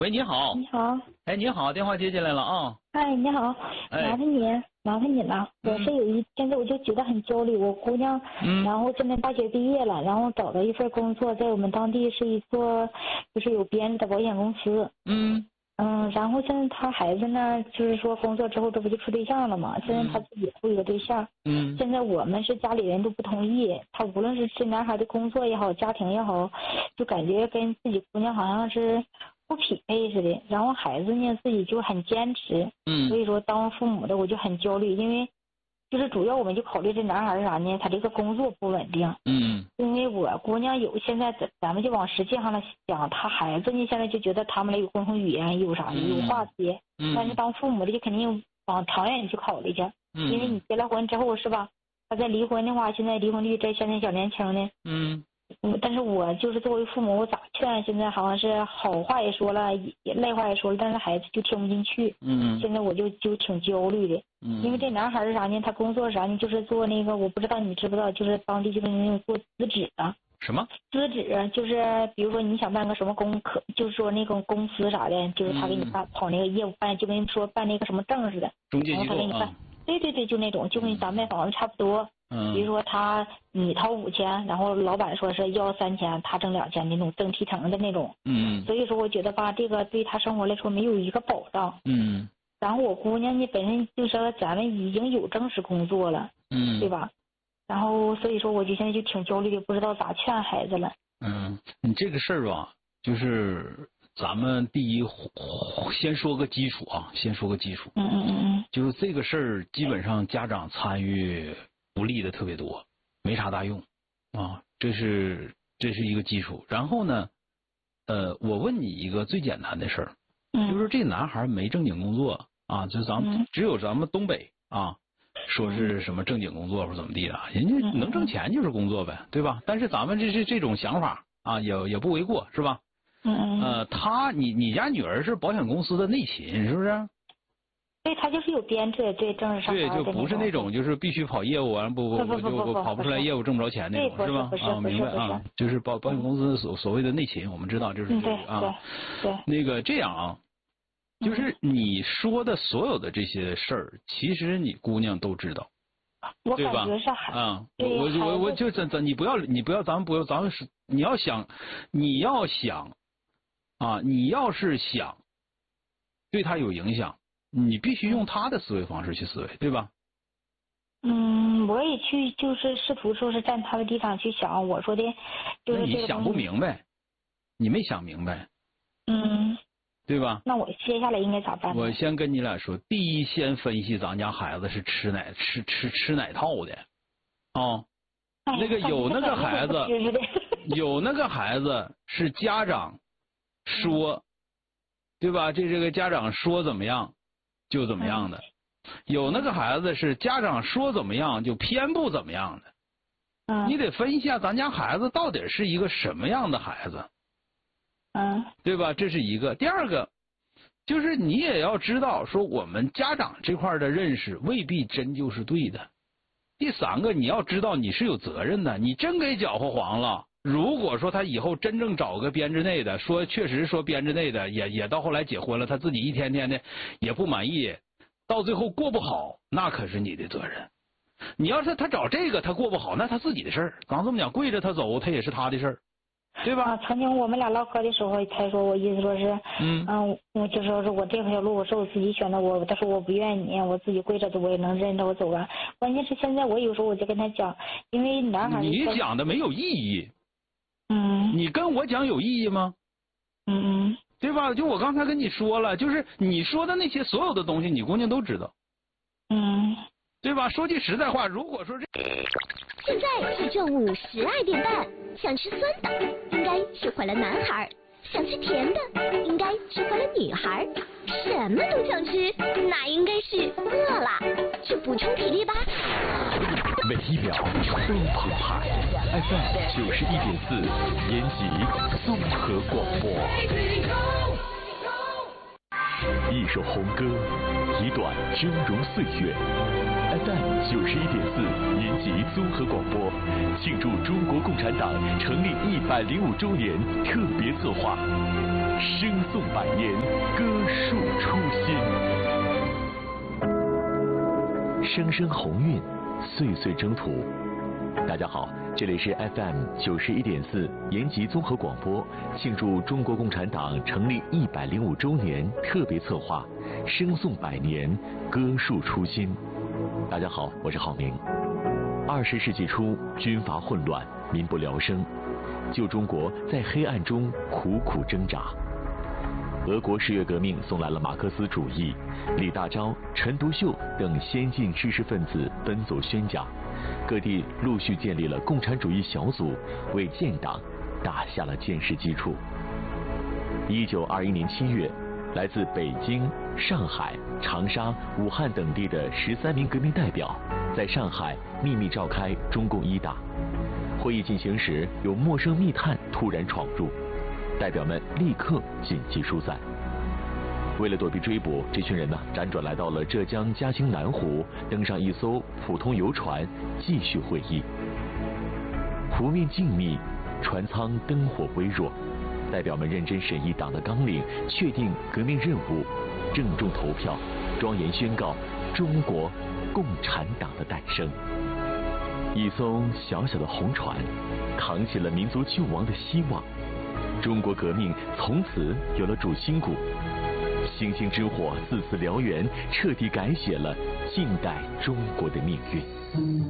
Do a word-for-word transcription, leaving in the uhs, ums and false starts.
喂，你好。 你好。 哎，你好，电话接进来了啊。 哎，你好， 哎麻烦你，麻烦你了。我是有一，现在我就觉得很焦虑。我姑娘， 嗯， 然后今年大学毕业了，然后找到一份工作，在我们当地是一做就是有编制的保险公司。 嗯嗯，然后现在她孩子呢，就是说工作之后这不就处对象了嘛？现在她自己处一个对象。 嗯。 现在我们是家里人都不同意，他无论是这男孩的工作也好，家庭也好，就感觉跟自己姑娘好像是不匹配似的。然后孩子呢自己就很坚持。 嗯。 所以说当父母的我就很焦虑，因为就是主要我们就考虑这男孩啥呢？他这个工作不稳定。 嗯。 因为我姑娘有现在咱咱们就往实际上来讲，他孩子呢现在就觉得他们俩有共同语言，有啥的，有话题。 嗯。 但是当父母的就肯定往长远去考虑去。 嗯。 因为你结了婚之后是吧？他再离婚的话，现在离婚率在现在小年轻呢。 嗯。 嗯，但是我就是作为父母，我咋劝？现在好像是好话也说了，也赖话也说了，但是孩子就听不进去。 嗯。 现在我就就挺焦虑的。 嗯。 因为这男孩是啥呢？他工作啥呢？就是做那个，我不知道你知不知道，就是当地就是那种做资质的。 什么？ 资质就是比如说你想办个什么公可，就是说那种公司啥的，就是他给你办、嗯、跑那个业务办，就跟说办那个什么证似的。 中介机构啊。 对对对，就那种，就跟咱卖房子差不多。 嗯。 比如说他你掏五千，然后老板说是要三千，他挣两千那种挣提成的那种。 嗯。 所以说我觉得吧，这个对他生活来说没有一个保障。 嗯。 然后我姑娘呢本身就说咱们已经有正式工作了。 嗯。 对吧？然后所以说我就现在就挺焦虑的，不知道咋劝孩子了。 嗯，你这个事儿吧，就是咱们第一先说个基础啊，先说个基础。 嗯嗯嗯。 就是这个事儿基本上家长参与不利的特别多，没啥大用啊，这是这是一个基础。然后呢，呃，我问你一个最简单的事儿，就是这男孩没正经工作啊，就咱们只有咱们东北啊。说是什么正经工作或怎么地的，人家能挣钱就是工作呗，对吧？但是咱们这是这种想法啊，也也不为过，是吧？ 嗯呃，他你你家女儿是保险公司的内勤，是不是？ 对，他就是有编制，对，正式上班。 对，就不是那种就是必须跑业务完不不不就不跑不出来业务挣不着钱那种，是吧？啊，明白啊，就是保保险公司所所谓的内勤，我们知道就是这个啊。 对。 那个这样啊。就是你说的所有的这些事儿，其实你姑娘都知道， 我对吧？ 感觉是孩啊，我我我我就咱咱你不要你不要咱们不要咱们是你要想你要想啊，你要是想对他有影响，你必须用他的思维方式去思维，对吧？ 嗯，我也去就是试图说是站他的地方去想，我说的就是这个。 你想不明白，你没想明白。 嗯。 对吧？ 那我接下来应该咋办？ 我先跟你俩说，第一先分析咱家孩子是吃奶吃吃吃奶套的，啊， 哎、 那个有那个孩子，有那个孩子是家长说，嗯、对吧？这这个家长说怎么样就怎么样的，嗯、有那个孩子是家长说怎么样就偏不怎么样的， 嗯， 你得分析一下咱家孩子到底是一个什么样的孩子。 嗯， 对吧？这是一个。第二个，就是你也要知道，说我们家长这块的认识未必真就是对的。第三个，你要知道你是有责任的，你真给搅和黄了。如果说他以后真正找个编制内的，说确实说编制内的也也到后来结婚了，他自己一天天的也不满意，到最后过不好，那可是你的责任。你要是他找这个他过不好，那他自己的事儿。刚这么讲，跪着他走，他也是他的事儿。对吧？ 啊，曾经我们俩唠嗑的时候，才说我意思说是， 嗯嗯，我就说是我这条路我是我自己选的，我但是我不愿意，我自己跪着的我也能认着我走完。关键是现在我有时候我就跟他讲，因为男孩你讲的没有意义。 嗯。 你跟我讲有意义吗？ 嗯嗯。 对吧？就我刚才跟你说了，就是你说的那些所有的东西，你姑娘都知道。 嗯。 对吧？说句实在话，如果说这现在是正午十二点半，想吃酸的应该是怀了男孩，想吃甜的应该是怀了女孩，什么都想吃，那应该是饿了，去补充体力吧。 每一秒都澎湃 ，F M 九十一点四，延吉综合广播。一首红歌，一段峥嵘岁月。F M 九十一点四，延吉综合广播庆祝中国共产党成立一百零五周年特别策划， 声颂百年，歌述初心。声声鸿运，岁岁征途。大家好，这里是 F M 九十一点四延吉综合广播，庆祝中国共产党成立一百零五周年特别策划，声颂百年，歌述初心。大家好，我是郝明。二十世纪初，军阀混乱，民不聊生，旧中国在黑暗中苦苦挣扎。俄国十月革命送来了马克思主义，李大钊、陈独秀等先进知识分子奔走宣讲，各地陆续建立了共产主义小组，为建党打下了坚实基础。一九二一年七月，来自北京、上海、长沙、武汉等地的十三名革命代表在上海秘密召开中共一大会议。进行时，有陌生密探突然闯入，代表们立刻紧急疏散。为了躲避追捕，这群人呢辗转来到了浙江嘉兴南湖，登上一艘普通游船，继续会议。湖面静谧，船舱灯火微弱，代表们认真审议党的纲领，确定革命任务，郑重投票，庄严宣告中国共产党的诞生。一艘小小的红船，扛起了民族救亡的希望。中国革命从此有了主心骨，星星之火，四次燎原，彻底改写了近代中国的命运。